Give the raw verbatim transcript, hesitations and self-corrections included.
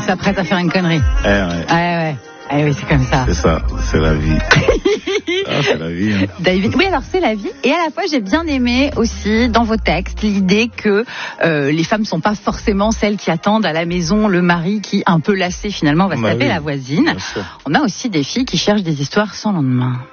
s'apprête à faire une connerie. Eh ouais. Ouais, ouais. Eh oui, c'est comme ça. C'est ça, c'est la vie. Ah, c'est la vie. Hein. David, oui, alors c'est la vie. Et à la fois, j'ai bien aimé aussi dans vos textes l'idée que euh, les femmes sont pas forcément celles qui attendent à la maison le mari qui, un peu lassé finalement, va se Bah taper oui, la voisine. On a aussi des filles qui cherchent des histoires sans lendemain.